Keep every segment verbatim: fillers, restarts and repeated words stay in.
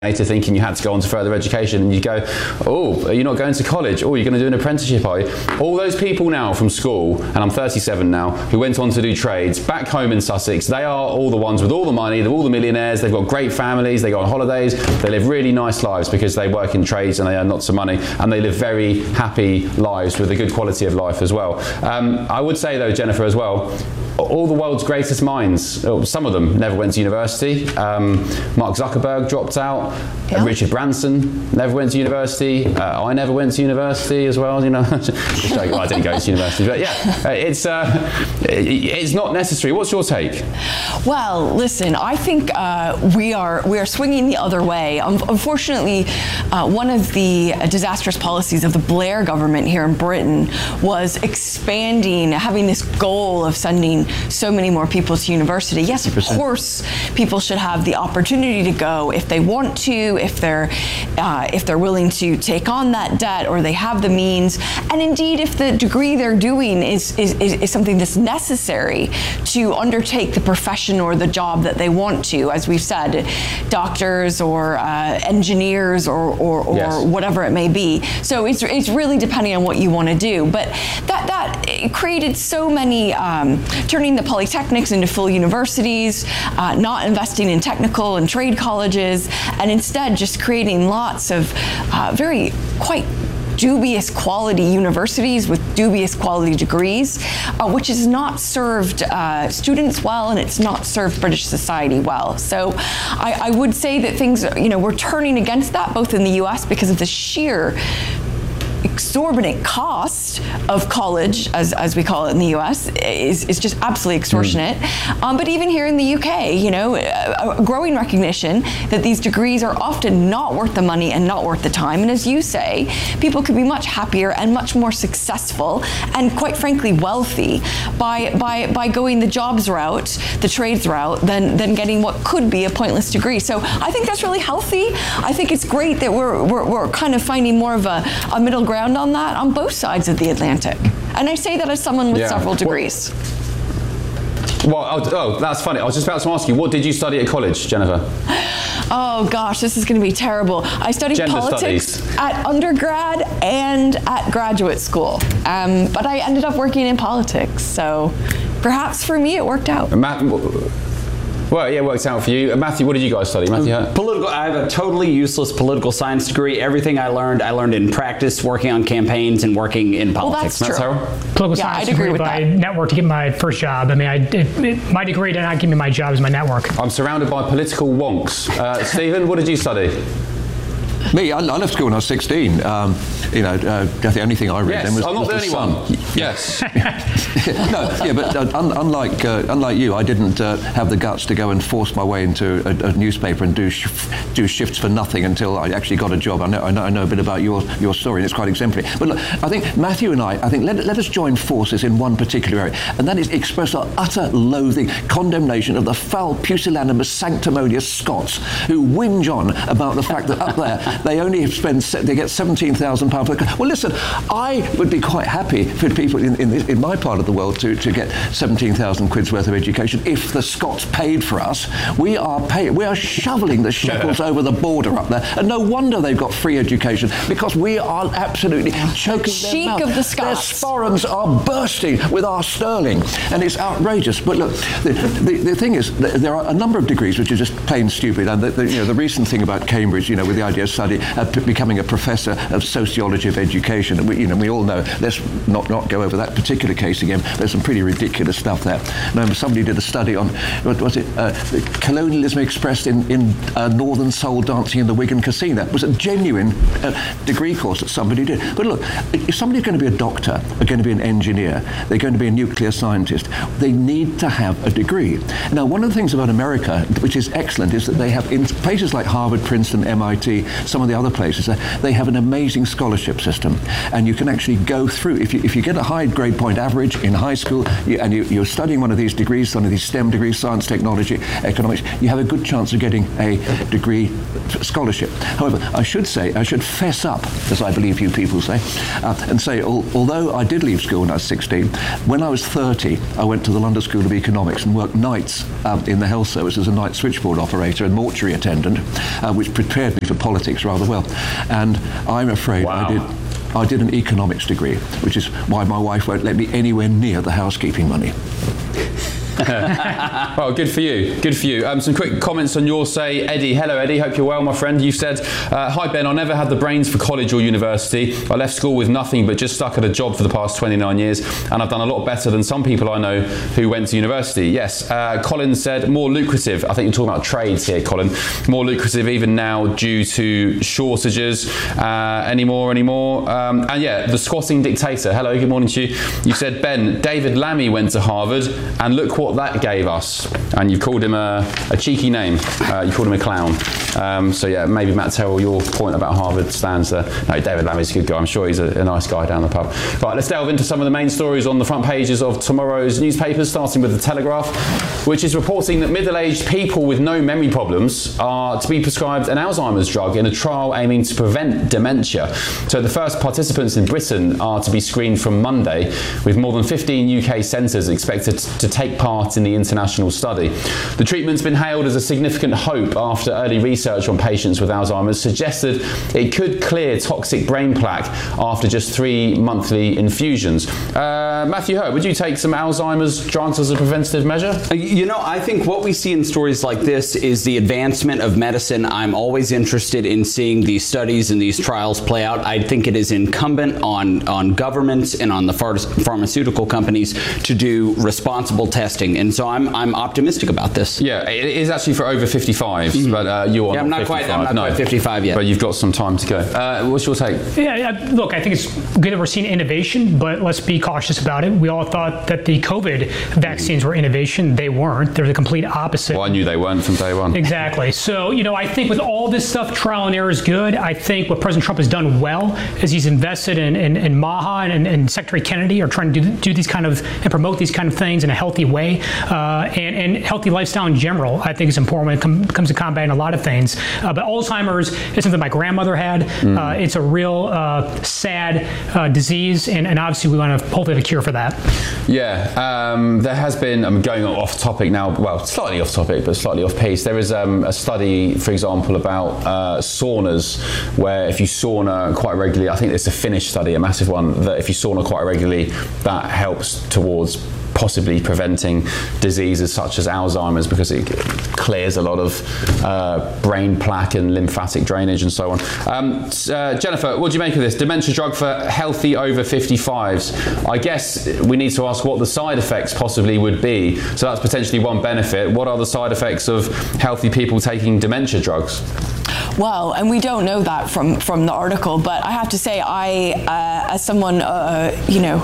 to thinking you had to go on to further education, and you go, oh, are you not going to college? Oh, you're going to do an apprenticeship, are you? All those people now from school, and I'm thirty-seven now, who went on to do trades back home in Sussex, they are all the ones with all the money, they're all the millionaires, they've got great families, they go on holidays, they live really nice lives because they work in trades and they earn lots of money, and they live very happy lives with a good quality of life as well. Um, I would say though, Jennifer, as well, all the world's greatest minds, some of them never went to university. Um, Mark Zuckerberg dropped out. Yeah. Richard Branson never went to university. Uh, I never went to university as well. You know, well, I didn't go to university, but yeah, it's uh, it's not necessary. What's your take? Well, listen, I think uh, we are we are swinging the other way. Um, unfortunately, uh, one of the disastrous policies of the Blair government here in Britain was expanding, having this goal of sending so many more people to university. Yes, of course, people should have the opportunity to go if they want to, if they're uh, if they're willing to take on that debt or they have the means, and indeed if the degree they're doing is is, is something that's necessary to undertake the profession or the job that they want to, as we've said, doctors or uh, engineers or or, or yes. whatever it may be. So it's it's really depending on what you want to do. But that that created so many um, turning the polytechnics into full universities, uh, not investing in technical and trade colleges, and instead just creating lots of uh, very quite dubious quality universities with dubious quality degrees, uh, which has not served uh, students well, and it's not served British society well. So I, I would say that things, you know, we're turning against that both in the U S because of the sheer exorbitant cost of college, as, as we call it in the U S, is, is just absolutely extortionate. Mm. Um, but even here in the U K, you know, a, a growing recognition that these degrees are often not worth the money and not worth the time. And as you say, people could be much happier and much more successful and quite frankly wealthy by by by going the jobs route, the trades route, than than getting what could be a pointless degree. So I think that's really healthy. I think it's great that we're we're, we're kind of finding more of a, a middle ground on that on both sides of the Atlantic. And I say that as someone with yeah. several degrees. Well, well oh, oh, that's funny. I was just about to ask you, what did you study at college, Jennifer? Oh gosh, this is going to be terrible. I studied Gender politics studies. at undergrad and at graduate school. Um, but I ended up working in politics, so perhaps for me it worked out. Matt, well, yeah, it worked out for you. Uh, Matthew, what did you guys study? Matthew? Um, political. I have a totally useless political science degree. Everything I learned, I learned in practice, working on campaigns and working in politics. Well, that's true. That's political yeah, science I'd agree degree with by that. network to get my first job. I mean, I it, it, my degree did not give me my job as my network. I'm surrounded by political wonks. Uh, Stephen, what did you study? Me, I, I left school when I was sixteen. Um, you know, uh, the only thing I read yes, then was I'm not was the the only one. Sun. Yes. no, yeah, but uh, un- unlike uh, unlike you, I didn't uh, have the guts to go and force my way into a, a newspaper and do sh- do shifts for nothing until I actually got a job. I know, I know, I know a bit about your your story, and it's quite exemplary. But look, I think Matthew and I, I think let, let us join forces in one particular area, and that is express our utter loathing, condemnation of the foul, pusillanimous, sanctimonious Scots who whinge on about the fact that up there they only spend they get seventeen thousand pounds. Well, listen, I would be quite happy for people in in, this, in my part of the world to, to get seventeen thousand quid's worth of education if the Scots paid for us. We are pay, we are shoveling the shekels over the border up there, and no wonder they've got free education, because we are absolutely choking Cheek their mouth. of the Scots. Their sporrans are bursting with our sterling, and it's outrageous. But look, the, the, the thing is, there are a number of degrees which are just plain stupid, and the, the, you know, the recent thing about Cambridge, you know, with the idea of study, uh, becoming a professor of sociology of education, and we, you know, we all know, let's not, not go over that particular case again, there's some pretty ridiculous stuff there. I remember somebody did a study on, what was it, uh, colonialism expressed in, in uh, Northern Soul dancing in the Wigan Casino. It was a genuine uh, degree course that somebody did. But look, if somebody's going to be a doctor, they're going to be an engineer, they're going to be a nuclear scientist, they need to have a degree. Now, one of the things about America, which is excellent, is that they have, in places like Harvard, Princeton, M I T, some of the other places, uh, they have an amazing scholarship system, and you can actually go through. If you if you get a high grade point average in high school, you, and you, you're studying one of these degrees, one of these STEM degrees, science, technology, economics, you have a good chance of getting a degree scholarship. However, I should say, I should fess up, as I believe you people say, uh, and say, al- although I did leave school when I was sixteen, when I was thirty, I went to the London School of Economics and worked nights um, in the health service as a night switchboard operator and mortuary attendant, uh, which prepared me for politics rather well. And I'm afraid Wow. I did. I did an economics degree, which is why my wife won't let me anywhere near the housekeeping money. Well, good for you. Good for you. Um, some quick comments on your say. Eddie, hello Eddie, hope you're well, my friend. You said, uh, hi Ben, I never had the brains for college or university. I left school with nothing but just stuck at a job for the past twenty-nine years, and I've done a lot better than some people I know who went to university. Yes, uh, Colin said more lucrative. I think you're talking about trades here, Colin. More lucrative even now due to shortages. Uh, any more, any more? Um, and yeah, the squatting dictator. Hello, good morning to you. You said, Ben, David Lammy went to Harvard, and look what that gave us. And you've called him a, a cheeky name. Uh, you called him a clown. Um, so yeah, maybe Matt Terrell, your point about Harvard stands there. No, David Lammy's a good guy. I'm sure he's a, a nice guy down the pub. Right, let's delve into some of the main stories on the front pages of tomorrow's newspapers, starting with The Telegraph, which is reporting that middle-aged people with no memory problems are to be prescribed an Alzheimer's drug in a trial aiming to prevent dementia. So the first participants in Britain are to be screened from Monday, with more than fifteen U K centres expected to take part in the international study. The treatment's been hailed as a significant hope after early research on patients with Alzheimer's suggested it could clear toxic brain plaque after just three monthly infusions. Uh, Matthew Hurt, would you take some Alzheimer's drugs as a preventative measure? You know, I think what we see in stories like this is the advancement of medicine. I'm always interested in seeing these studies and these trials play out. I think it is incumbent on, on governments and on the phar- pharmaceutical companies to do responsible testing. And so I'm, I'm optimistic about this. Yeah, it is actually for over fifty-fives, mm-hmm. but uh, you are yeah, I'm not, not quite, I'm not no. quite fifty-five yet. But you've got some time to go. Uh, what's your take? Yeah, yeah, look, I think it's good that we're seeing innovation, but let's be cautious about it. We all thought that the COVID vaccines were innovation. They weren't. They're the complete opposite. Well, I knew they weren't from day one. Exactly. So, you know, I think with all this stuff, trial and error is good. I think what President Trump has done well is he's invested in, in, in MAHA and, and Secretary Kennedy are trying to do, do these kind of, and promote these kind of things in a healthy way. Uh, and, and healthy lifestyle in general, I think is important when it com- comes to combating a lot of things. Uh, but Alzheimer's is something my grandmother had. Mm. Uh, it's a real uh, sad uh, disease, and, and obviously we want to hopefully have a cure for that. Yeah, um, there has been, I'm going off topic now, well, slightly off topic, but slightly off piece. There is um, a study, for example, about uh, saunas, where if you sauna quite regularly, I think it's a Finnish study, a massive one, that if you sauna quite regularly, that helps towards possibly preventing diseases such as Alzheimer's, because it clears a lot of uh, brain plaque and lymphatic drainage and so on. Um, uh, Jennifer, what do you make of this? Dementia drug for healthy over fifty-fives. I guess we need to ask what the side effects possibly would be. So that's potentially one benefit. What are the side effects of healthy people taking dementia drugs? Well, and we don't know that from, from the article, but I have to say, I, uh, as someone, uh, you know,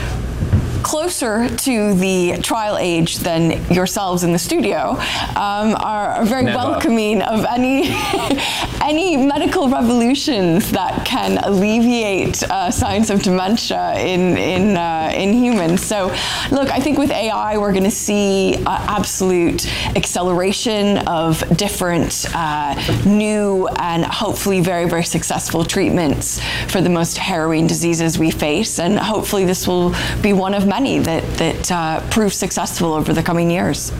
closer to the trial age than yourselves in the studio, um, are, are very Never. welcoming of any any medical revolutions that can alleviate uh, signs of dementia in in uh, in humans. So, look, I think with A I we're going to see uh, absolute acceleration of different uh, new and hopefully very very successful treatments for the most harrowing diseases we face, and hopefully this will be one of many that, that uh, prove successful over the coming years.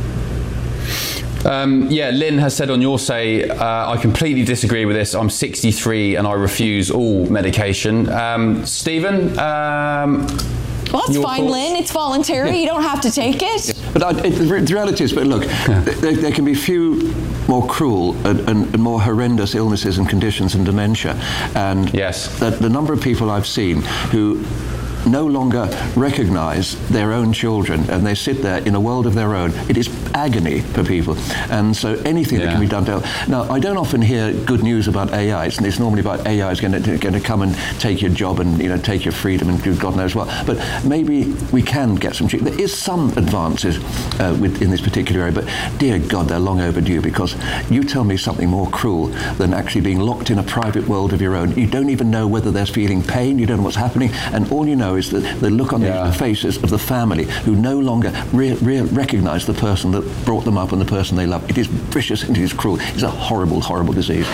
Um, yeah, Lynn has said on your say, uh, I completely disagree with this. I'm sixty-three and I refuse all medication. Um, Stephen? Um, well, that's fine, thoughts? Lynn. It's voluntary. You don't have to take it. Yeah. But I, it, the reality is, but look, there, there can be few more cruel and, and, and more horrendous illnesses and conditions than dementia. And yes. the, the number of people I've seen who no longer recognize their own children, and they sit there in a world of their own. It is agony for people. And so anything yeah. that can be done to help. Now, I don't often hear good news about A I. It's, it's normally about A I is going to, going to come and take your job and, you know, take your freedom and do God knows what. But maybe we can get some... There is some advances uh, with, in this particular area, but dear God, they're long overdue, because you tell me something more cruel than actually being locked in a private world of your own. You don't even know whether they're feeling pain, you don't know what's happening, and all you know is that the look on yeah. the faces of the family who no longer re- re- recognize the person that brought them up and the person they love. It is vicious and it is cruel. It's a horrible, horrible disease.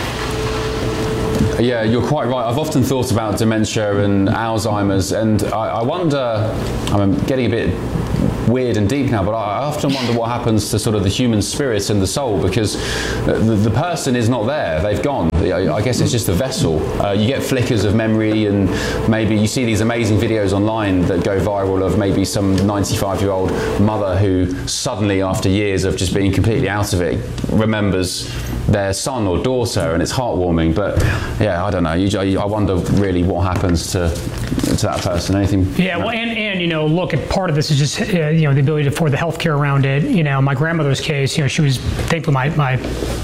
Yeah, you're quite right. I've often thought about dementia and Alzheimer's, and I, I wonder, I'm getting a bit weird and deep now, but I often wonder what happens to sort of the human spirit and the soul, because the, the person is not there, they've gone. I guess it's just a vessel. Uh, you get flickers of memory, and maybe you see these amazing videos online that go viral of maybe some ninety-five-year-old mother who suddenly, after years of just being completely out of it, remembers their son or daughter, and it's heartwarming. But yeah, I don't know. You, I wonder really what happens to to that person. Anything? Yeah, well, and, and you know, look, part of this is just uh, you know, the ability to afford the health care around it. You know, my grandmother's case, you know, she was thankfully my my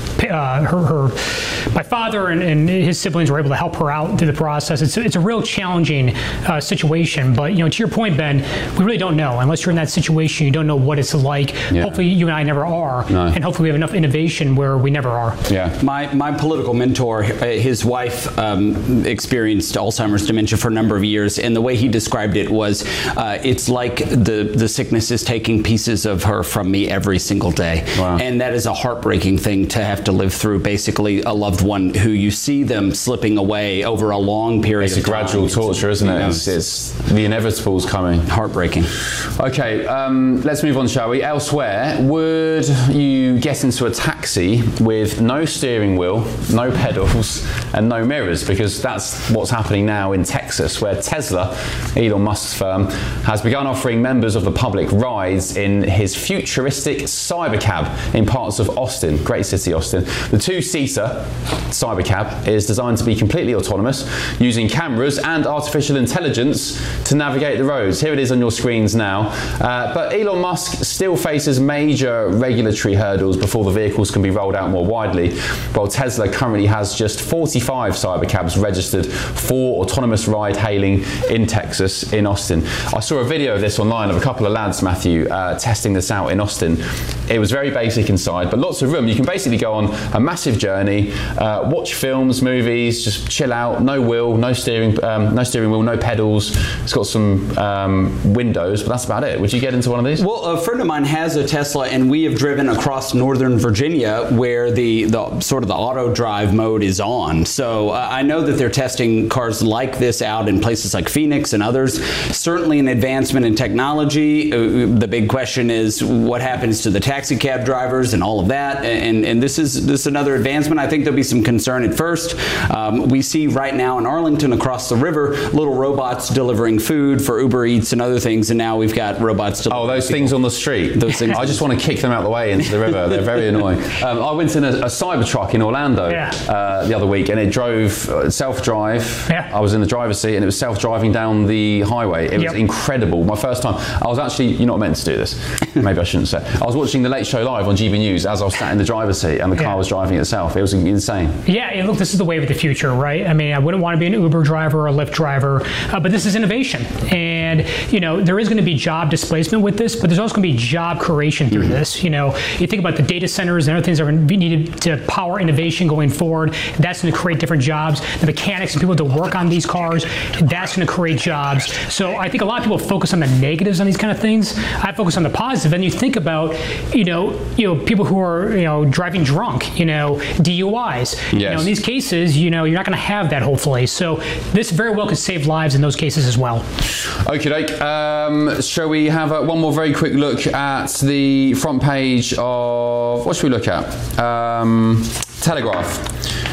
uh, her her my father and, and his siblings were able to help her out through the process. It's it's a real challenging uh, situation. But you know, to your point, Ben, we really don't know unless you're in that situation. You don't know what it's like. Yeah. Hopefully, you and I never are, no. and hopefully, we have enough innovation where we never are. Yeah. My my political mentor, his wife um, experienced Alzheimer's dementia for a number of years, and the way he described it was, uh, it's like the the sickness is taking pieces of her from me every single day. Wow. And that is a heartbreaking thing to have to live through. Basically, a loved one who you see them slipping away over a long period it's of time. It's a gradual torture, isn't it? It's, it's the inevitable's coming. Heartbreaking. Okay, um, let's move on, shall we? Elsewhere, would you get into a taxi with no steering wheel, no pedals, and no mirrors? Because that's what's happening now in Texas, where Tesla, Elon Musk's firm, has begun offering members of the public rides in his futuristic Cybercab in parts of Austin, great city Austin. The two-seater Cybercab is designed to be completely autonomous, using cameras and artificial intelligence to navigate the roads. Here it is on your screens now. Uh, but Elon Musk still faces major regulatory hurdles before the vehicles can be rolled out more widely, while Tesla currently has just forty-five Cybercabs registered for autonomous ride-hailing in Texas, in Austin. I saw a video of this online of a couple of lads, Matthew, uh, testing this out in Austin. It was very basic inside, but lots of room. You can basically go on a massive journey, uh, watch films, movies, just chill out. No wheel, no steering, um, no steering wheel, no pedals. It's got some um, windows, but that's about it. Would you get into one of these? Well, a friend of mine has a Tesla, and we have driven across northern Virginia where the, the sort of the auto drive mode is on. So uh, I know that they're testing cars like this out in places like Phoenix and others. Certainly an advancement in technology. Uh, the big question is what happens to the taxi cab drivers and all of that. And, and this is this is another advancement. I think there'll be some concern at first. Um, we see right now in Arlington across the river little robots delivering food for Uber Eats and other things, and now we've got robots delivering Oh, those people. things on the street. Those things. I just want to kick them out of the way into the river. They're very annoying. Um, I went in a, a Cybertruck in Orlando yeah. uh, the other week, and it drove uh, self-drive. Yeah. I was in the driver's seat, and it was self-driving down the highway. It was yep. incredible. My first time. I was actually, you're not meant to do this. Maybe I shouldn't say. I was watching The Late Show Live on G B News as I was sat in the driver's seat, and the car yeah. was driving itself. It was insane. Yeah, and look, this is the wave of the future, right? I mean, I wouldn't want to be an Uber driver or a Lyft driver, uh, but this is innovation. And, you know, there is going to be job displacement with this, but there's also going to be job creation through mm-hmm. this. You know, you think about the data centers and other things that are going to be needed to power innovation going forward. That's going to create different jobs. The mechanics and people that work on these cars, that's going to create jobs. So I think a lot of people focus on the negatives on these kind of things. I focus on the positive. And you think about, you know, you know, people who are, you know, driving drunk, you know, D U Is. Yes. You know, in these cases, you know, you're not going to have that, hopefully. So this very well could save lives in those cases as well. Okay, doke. Um, shall we have uh, one more very quick look at the front page of, what should we look at? Um, Telegraph.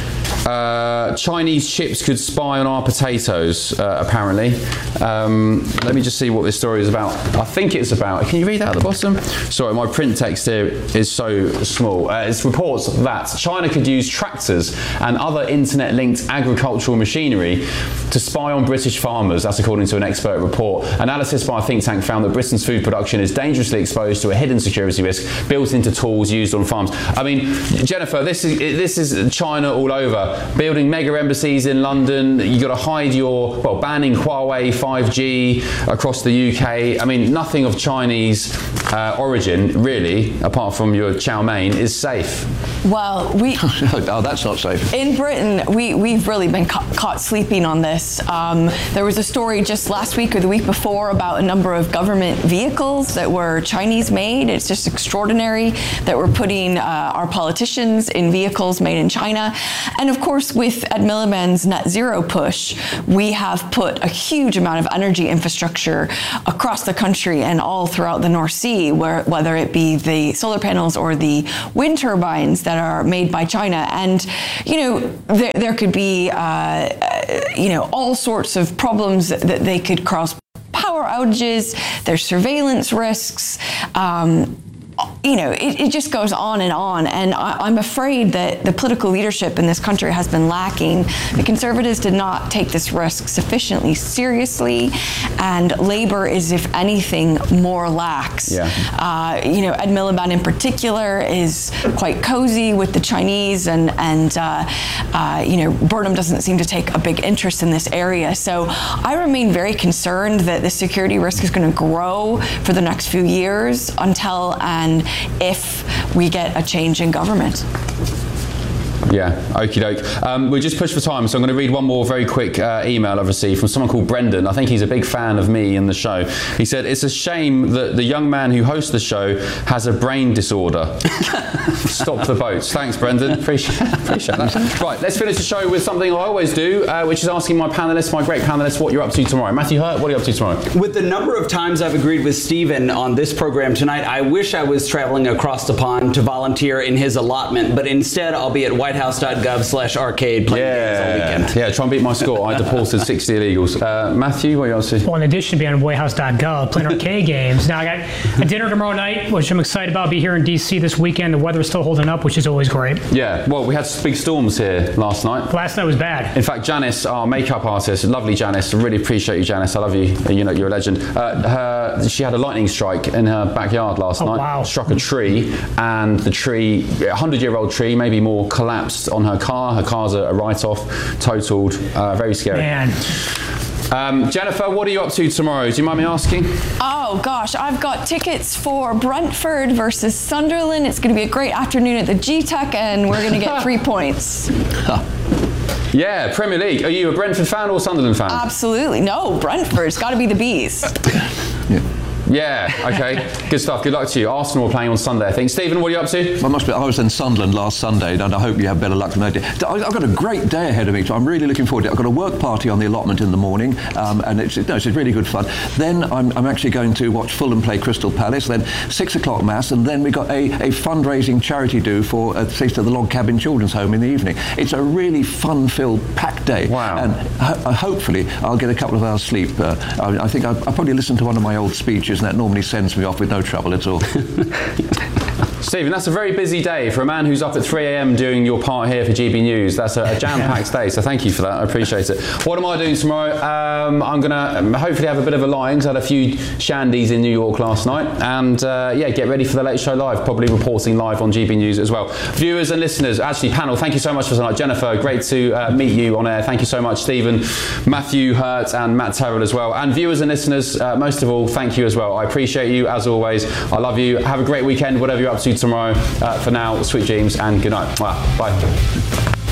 Uh, Chinese chips could spy on our potatoes, uh, apparently. Um, let me just see what this story is about. I think it's about, can you read that at the bottom? Sorry, my print text here is so small. Uh, it reports that China could use tractors and other internet-linked agricultural machinery to spy on British farmers. That's according to an expert report. Analysis by a think tank found that Britain's food production is dangerously exposed to a hidden security risk built into tools used on farms. I mean, Jennifer, this is this is China all over. Building mega embassies in London. You got to hide your well, banning Huawei five G across the U K. I mean, nothing of Chinese uh, origin really, apart from your chow mein, is safe. Well, we oh, that's not safe. In Britain, we we've really been ca- caught sleeping on this. Um, there was a story just last week or the week before about a number of government vehicles that were Chinese made. It's just extraordinary that we're putting uh, our politicians in vehicles made in China. And of course, with Ed Miliband's net zero push, we have put a huge amount of energy infrastructure across the country and all throughout the North Sea, where whether it be the solar panels or the wind turbines that are made by China. And, you know, there, there could be, uh, you know, all sorts of problems that, that they could cause. Power outages, there's surveillance risks. Um, You know, it, it just goes on and on. And I, I'm afraid that the political leadership in this country has been lacking. The Conservatives did not take this risk sufficiently seriously. And Labour is, if anything, more lax. Yeah. Uh, you know, Ed Miliband in particular is quite cozy with the Chinese. And, and uh, uh, you know, Burnham doesn't seem to take a big interest in this area. So I remain very concerned that the security risk is going to grow for the next few years until and And if we get a change in government. Yeah, okie doke. Um, we're just pushed for time, so I'm going to read one more very quick uh, email I've received from someone called Brendan. I think he's a big fan of me and the show. He said, it's a shame that the young man who hosts the show has a brain disorder. Stop the boats. Thanks, Brendan. Appreciate, appreciate that. Right, let's finish the show with something I always do, uh, which is asking my panellists, my great panellists, what you're up to tomorrow. Matthew Hurt, what are you up to tomorrow? With the number of times I've agreed with Stephen on this program tonight, I wish I was traveling across the pond to volunteer in his allotment, but instead I'll be at whitehouse.gov slash arcade playing games all weekend. Yeah, try and beat my score. I deported sixty illegals. Uh, Matthew, what are you up to? Well, in addition to being on whitehouse dot gov, playing arcade games. Now, I got a dinner tomorrow night, which I'm excited about. I'll be here in D C this weekend. The weather's still holding up, which is always great. Yeah, well, we had big storms here last night. Last night was bad. In fact, Janice, our makeup artist, lovely Janice, I really appreciate you, Janice. I love you. You know, you're a legend. Uh, her, she had a lightning strike in her backyard last oh, night. Wow. Struck a tree, and the tree, a hundred-year-old tree, maybe more, collapsed on her car. Her car's a, a write-off, totaled. Uh, very scary. Man. Um, Jennifer, what are you up to tomorrow? Do you mind me asking? Oh gosh, I've got tickets for Brentford versus Sunderland. It's going to be a great afternoon at the G TEC, and we're going to get three points. Yeah, Premier League. Are you a Brentford fan or Sunderland fan? Absolutely. No, Brentford. It's got to be the Bees. Yeah. Yeah, okay. Good stuff. Good luck to you. Arsenal are playing on Sunday, I think. Stephen, what are you up to? I must be, I was in Sunderland last Sunday, and I hope you have better luck than I did. I've got a great day ahead of me, so I'm really looking forward to it. I've got a work party on the allotment in the morning, um, and it's, no, it's really good fun. Then I'm, I'm actually going to watch Fulham play Crystal Palace, then six o'clock mass, and then we've got a, a fundraising charity do for, uh, say, to the Log Cabin Children's Home in the evening. It's a really fun-filled, packed day. Wow. And ho- hopefully I'll get a couple of hours sleep. Uh, I, I think I'll, I'll probably listen to one of my old speeches, and that normally sends me off with no trouble at all. Stephen, that's a very busy day for a man who's up at three a.m. doing your part here for G B News. That's a, a jam-packed day, so thank you for that. I appreciate it. What am I doing tomorrow? Um, I'm going to um, hopefully have a bit of a lie, because I had a few shandies in New York last night. And uh, yeah, get ready for the Late Show Live, probably reporting live on G B News as well. Viewers and listeners, actually panel, thank you so much for tonight. Jennifer, great to uh, meet you on air. Thank you so much, Stephen, Matthew Hurt and Matt Terrell as well. And viewers and listeners, uh, most of all, thank you as well. I appreciate you as always. I love you. Have a great weekend, whatever you're up to tomorrow. Uh, for now, sweet dreams and good night. Bye.